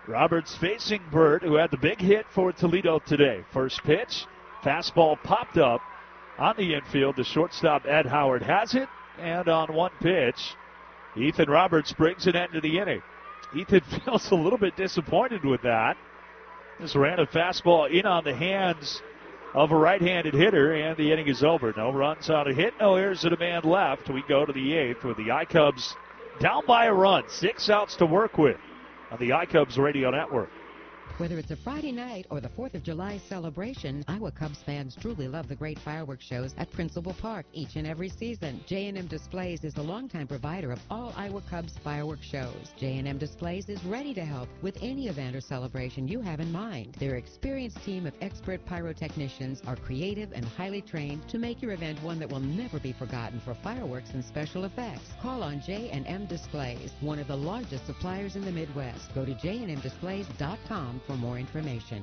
Roberts facing Bird, who had the big hit for Toledo today. First pitch, fastball popped up on the infield. The shortstop, Ed Howard, has it. And on one pitch, Ethan Roberts brings an end to the inning. Ethan feels a little bit disappointed with that. Just ran a fastball in on the hands of a right-handed hitter, and the inning is over. No runs on a hit, no errors and a man left. We go to the eighth with the iCubs down by a run. 6 outs to work with on the iCubs Radio Network. Whether it's a Friday night or the 4th of July celebration, Iowa Cubs fans truly love the great fireworks shows at Principal Park each and every season. J&M Displays is the longtime provider of all Iowa Cubs fireworks shows. J&M Displays is ready to help with any event or celebration you have in mind. Their experienced team of expert pyrotechnicians are creative and highly trained to make your event one that will never be forgotten for fireworks and special effects. Call on J&M Displays, one of the largest suppliers in the Midwest. Go to jnmdisplays.com for more information.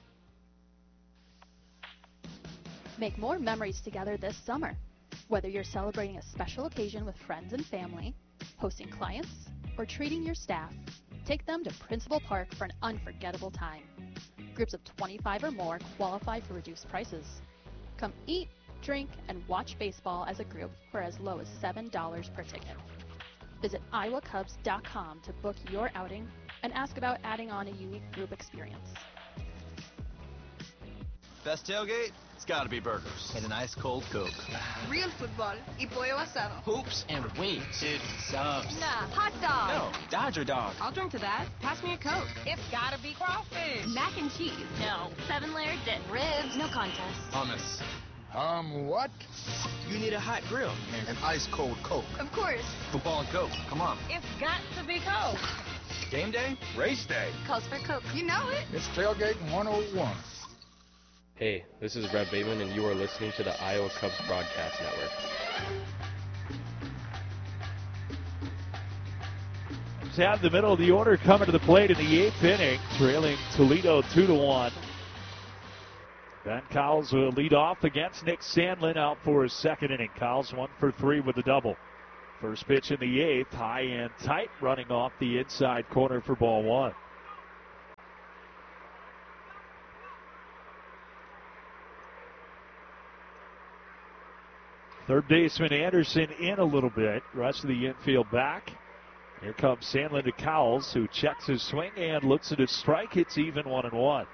Make more memories together this summer. Whether you're celebrating a special occasion with friends and family, hosting clients, or treating your staff, take them to Principal Park for an unforgettable time. Groups of 25 or more qualify for reduced prices. Come eat, drink, and watch baseball as a group for as low as $7 per ticket. Visit iowacubs.com to book your outing and ask about adding on a unique group experience. Best tailgate? It's gotta be burgers. And an ice cold Coke. Real football y pollo asado. Hoops and wings. Dude, subs. Nah, hot dog. No, Dodger dog. I'll drink to that. Pass me a Coke. It's gotta be crawfish. Mac and cheese. No. 7-layer dip. Ribs. No contest. Hummus. What? You need a hot grill. And an ice cold Coke. Of course. Football and Coke. Come on. It's got to be Coke. Game day? Race day. Calls for Coke. You know it. It's Tailgating 101. Hey, this is Brett Bateman, and you are listening to the Iowa Cubs Broadcast Network. Cubs have the middle of the order coming to the plate in the 8th inning, trailing Toledo 2-1. Ben Cowles will lead off against Nick Sandlin out for his second inning. Cowles 1 for 3 with a double. First pitch in the 8th, high and tight, running off the inside corner for ball 1. Third baseman Anderson in a little bit. Rest of the infield back. Here comes Sandlin to Cowles, who checks his swing and looks at his strike. It's even 1-1.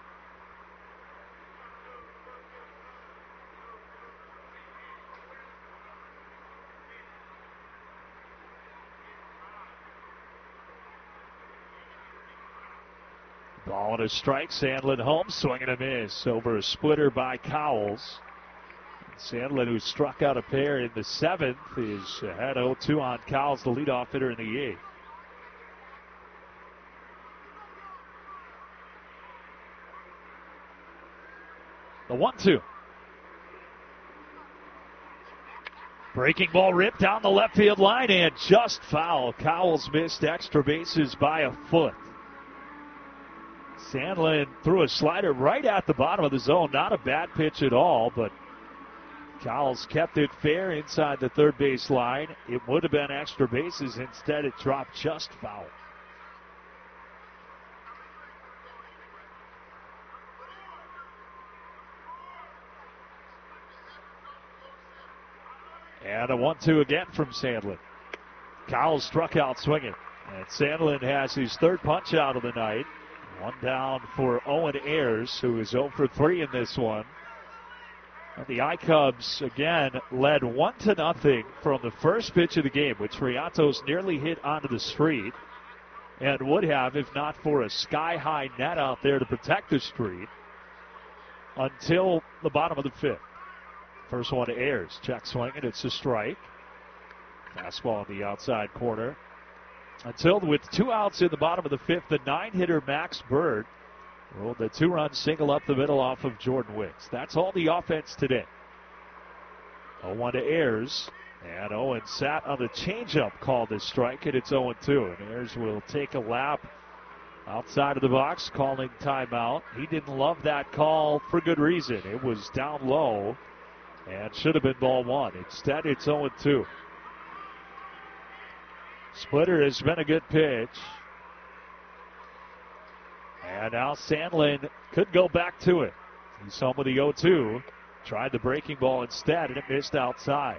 Ball and a strike. Sandlin home, swing and a miss over a splitter by Cowles. Sandlin, who struck out a pair in the 7th, is ahead 0-2 on Cowles, the leadoff hitter in the 8th. The 1-2. Breaking ball ripped down the left field line and just foul. Cowles missed extra bases by a foot. Sandlin threw a slider right at the bottom of the zone. Not a bad pitch at all, but Cowles kept it fair inside the third base line. It would have been extra bases. Instead, it dropped just foul. And a 1-2 again from Sandlin. Cowles struck out swinging. And Sandlin has his third punch out of the night. One down for Owen Ayers, who is 0 for 3 in this one. And the iCubs, again, led 1-0 from the first pitch of the game, which Riatos nearly hit onto the street and would have if not for a sky-high net out there to protect the street until the bottom of the 5th. First one to Ayers. Check swinging. It's a strike. Fastball on the outside corner. Until with 2 outs in the bottom of the 5th, the 9-hitter Max Bird rolled the 2-run single up the middle off of Jordan Wicks. That's all the offense today. 0-1 to Ayers. And Owen sat on the changeup called this strike, and it's 0-2. And Ayers will take a lap outside of the box, calling timeout. He didn't love that call for good reason. It was down low and should have been ball 1. Instead, it's 0-2. Splitter has been a good pitch. And now Sandlin could go back to it. He's home with the 0-2. Tried the breaking ball instead, and it missed outside.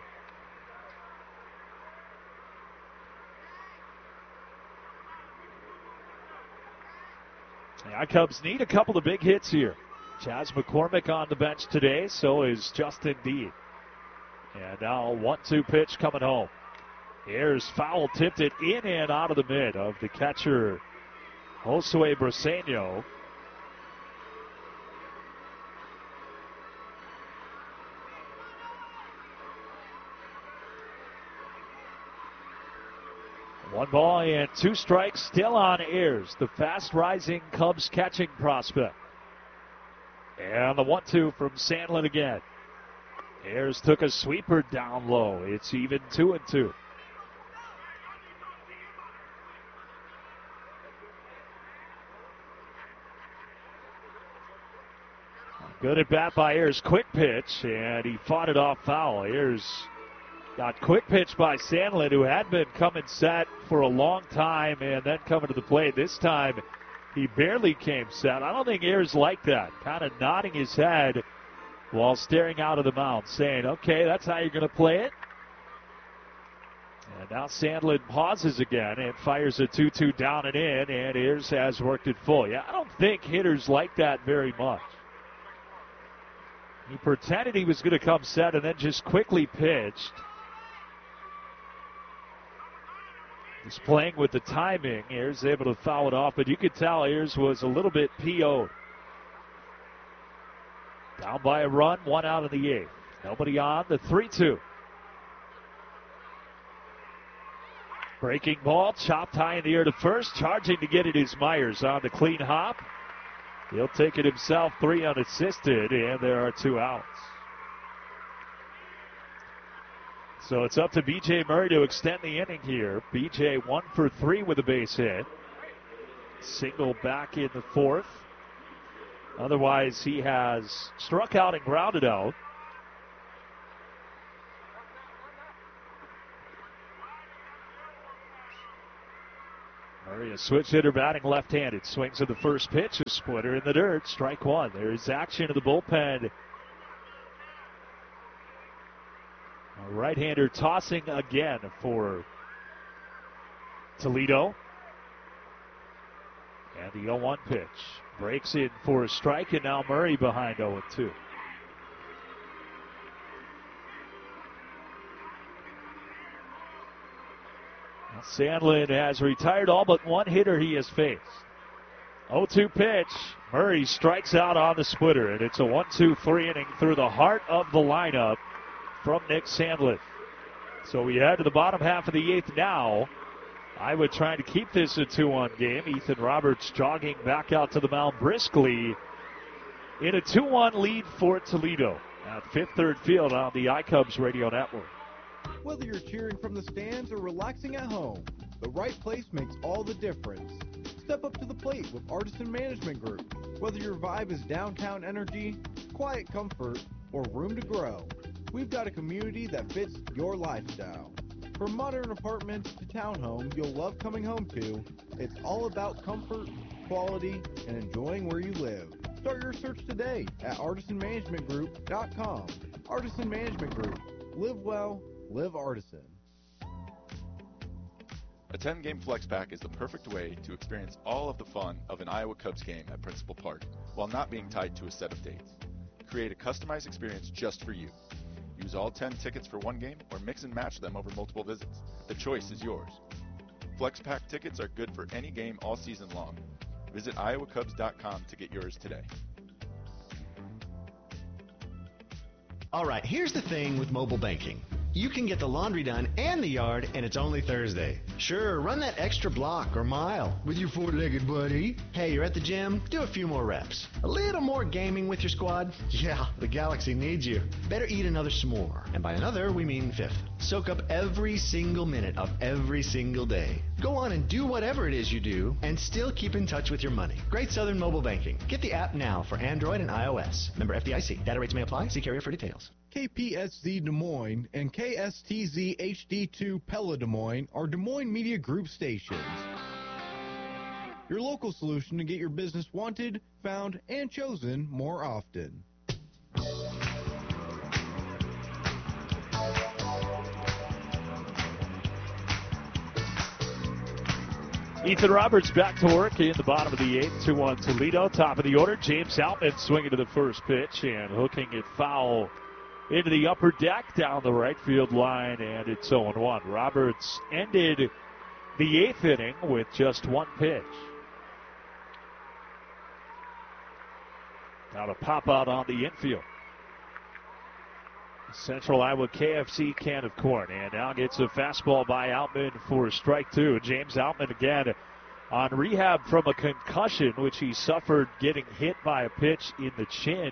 The Cubs need a couple of big hits here. Chaz McCormick on the bench today, so is Justin Dean. And now a 1-2 pitch coming home. Ayers foul tipped it in and out of the mid of the catcher, Josue Briseño. One ball and 2 strikes still on Ayers, the fast-rising Cubs catching prospect. And the 1-2 from Sandlin again. Ayers took a sweeper down low. It's even 2-2. Good at bat by Ayers. Quick pitch, and he fought it off foul. Ayers got quick pitch by Sandlin, who had been coming set for a long time and then coming to the plate. This time, he barely came set. I don't think Ayers liked that. Kind of nodding his head while staring out of the mound, saying, okay, that's how you're going to play it. And now Sandlin pauses again and fires a 2-2 down and in, and Ayers has worked it full. Yeah, I don't think hitters like that very much. He pretended he was going to come set and then just quickly pitched. He's playing with the timing. Ayers able to foul it off, but you could tell Ayers was a little bit PO'd. Down by a run, 1 out of the 8th. Nobody on, the 3-2. Breaking ball, chopped high in the air to first. Charging to get it is Myers on the clean hop. He'll take it himself, 3 unassisted, and there are 2 outs. So it's up to B.J. Murray to extend the inning here. B.J. 1 for 3 with a base hit. Single back in the 4th. Otherwise, he has struck out and grounded out. Murray, a switch hitter, batting left-handed. Swings at the first pitch, a splitter in the dirt. Strike 1. There's action in the bullpen. A right-hander tossing again for Toledo. And the 0-1 pitch. Breaks in for a strike, and now Murray behind 0-2. Sandlin has retired all but one hitter he has faced. 0-2 pitch. Murray strikes out on the splitter, and it's a 1-2-3 inning through the heart of the lineup from Nick Sandlin. So we head to the bottom half of the 8th now. Iowa trying to keep this a 2-1 game. Ethan Roberts jogging back out to the mound briskly in a 2-1 lead for Toledo at Fifth Third Field on the iCubs radio network. Whether you're cheering from the stands or relaxing at home, the right place makes all the difference. Step up to the plate with Artisan Management Group. Whether your vibe is downtown energy, quiet comfort, or room to grow, we've got a community that fits your lifestyle. From modern apartments to townhomes you'll love coming home to, it's all about comfort, quality, and enjoying where you live. Start your search today at artisanmanagementgroup.com. Artisan Management Group. Live well, live Artisan. A 10-game flex pack is the perfect way to experience all of the fun of an Iowa Cubs game at Principal Park while not being tied to a set of dates. Create a customized experience just for you. Use all 10 tickets for one game or mix and match them over multiple visits. The choice is yours. Flex pack tickets are good for any game all season long. Visit iowacubs.com to get yours today. All right, here's the thing with mobile banking. You can get the laundry done and the yard, and it's only Thursday. Sure, run that extra block or mile with your four-legged buddy. Hey, you're at the gym? Do a few more reps. A little more gaming with your squad? Yeah, the Galaxy needs you. Better eat another s'more. And by another, we mean fifth. Soak up every single minute of every single day. Go on and do whatever it is you do, and still keep in touch with your money. Great Southern Mobile Banking. Get the app now for Android and iOS. Member FDIC. Data rates may apply. See carrier for details. KPSZ Des Moines and KSTZ HD2 Pella Des Moines are Des Moines Media Group stations. your local solution to get your business wanted, found, and chosen more often. Ethan Roberts back to work in the bottom of the 8th, 2-1 Toledo. Top of the order, James Outman swinging to the first pitch and hooking it foul into the upper deck down the right field line, and it's 0-1. Roberts ended the 8th inning with just one pitch. Now to pop out on the infield. Central Iowa KFC can of corn, and now gets a fastball by Outman for strike two. James Outman again on rehab from a concussion, which he suffered getting hit by a pitch in the chin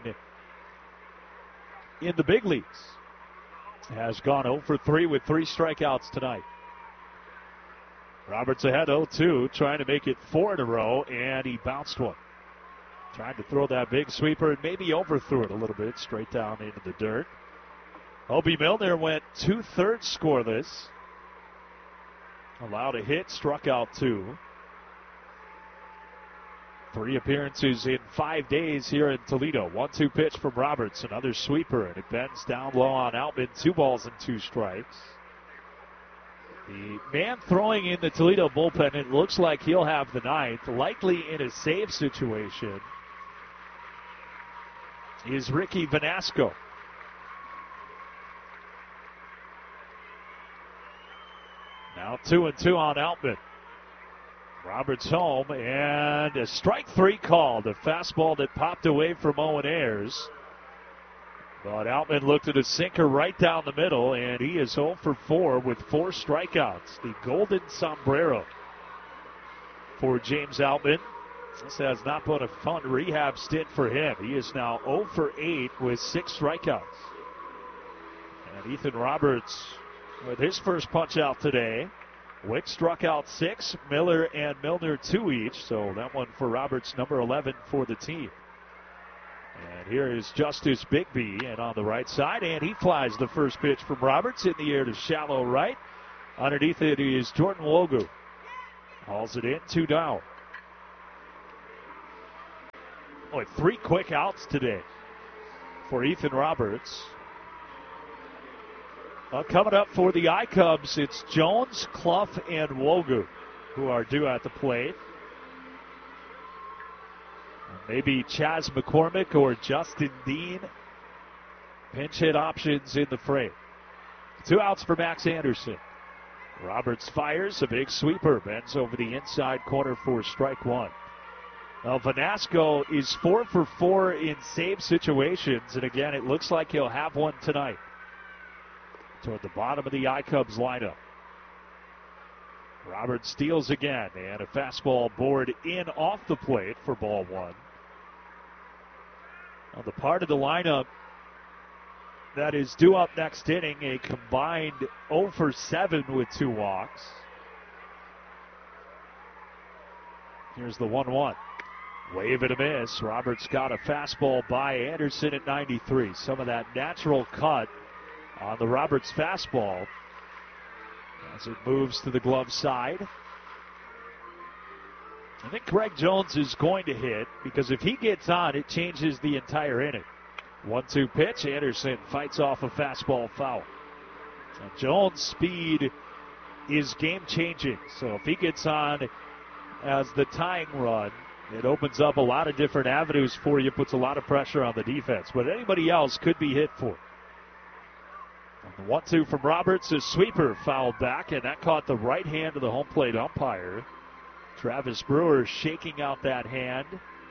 in the big leagues. Has gone 0 for 3 with 3 strikeouts tonight. Roberts ahead 0-2, trying to make it 4 in a row, and he bounced one. Trying to throw that big sweeper and maybe overthrew it a little bit, straight down into the dirt. Obi Milner went 2/3 scoreless. Allowed a hit, struck out 2. 3 appearances in 5 days here in Toledo. 1-2 pitch from Roberts, another sweeper, and it bends down low on Outman. 2 balls and 2 strikes. The man throwing in the Toledo bullpen, it looks like he'll have the ninth, likely in a save situation, is Ricky Vanasco. Now 2-2 on Outman. Roberts home, and a strike 3 called. A fastball that popped away from Owen Ayers. But Outman looked at a sinker right down the middle, and he is 0 for 4 with 4 strikeouts. The golden sombrero for James Outman. This has not been a fun rehab stint for him. He is now 0 for 8 with 6 strikeouts. And Ethan Roberts with his first punch out today. Wick struck out 6, Miller and Milner 2 each, so that one for Roberts, number 11 for the team. And here is Justice Bigby, and on the right side, and he flies the first pitch from Roberts in the air to shallow right. Underneath it is Jordan Wogu. Hauls it in, 2 down. Boy, 3 quick outs today for Ethan Roberts. Coming up for the I-Cubs, it's Jones, Clough, and Wogu who are due at the plate. Maybe Chaz McCormick or Justin Dean. Pinch hit options in the frame. 2 outs for Max Anderson. Roberts fires a big sweeper, bends over the inside corner for strike 1. Now Vanasco is 4 for 4 in save situations, and again, it looks like he'll have one tonight. Toward the bottom of the I-Cubs lineup. Roberts steals again, and a fastball bored in off the plate for ball 1. On the part of the lineup that is due up next inning, a combined 0 for 7 with 2 walks. Here's the 1-1. Wave and a miss. Roberts got a fastball by Anderson at 93. Some of that natural cut on the Roberts fastball as it moves to the glove side. I think Greg Jones is going to hit, because if he gets on, it changes the entire inning. 1-2 pitch. Anderson fights off a fastball foul. And Jones' speed is game-changing. So if he gets on as the tying run, it opens up a lot of different avenues for you, puts a lot of pressure on the defense. But anybody else could be hit for. The 1-2 from Roberts, a sweeper fouled back, and that caught the right hand of the home plate umpire. Travis Brewer shaking out that hand